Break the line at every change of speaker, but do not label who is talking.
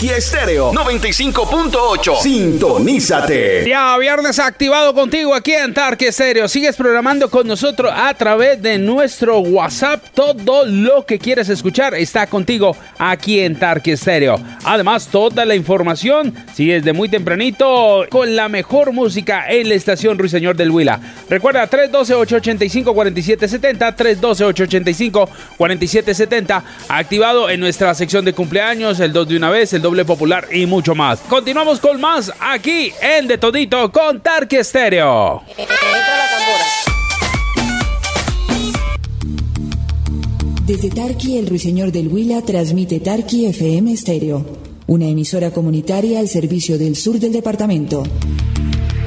Tarqui Estéreo 95.8. Sintonízate.
Ya viernes activado contigo aquí en Tarqui Estéreo. Sigues programando con nosotros a través de nuestro WhatsApp. Todo lo que quieres escuchar está contigo aquí en Tarqui Estéreo. Además, toda la información sigue desde muy tempranito con la mejor música en la estación Ruiseñor del Huila. Recuerda 312-885-4770, 312-885-4770, activado en nuestra sección de cumpleaños, el 2 de una vez, el doble popular y mucho más. Continuamos con más aquí en De Todito con Tarqui Estéreo.
Desde Tarqui, el Ruiseñor del Huila transmite Tarqui FM Estéreo, una emisora comunitaria al servicio del sur del departamento.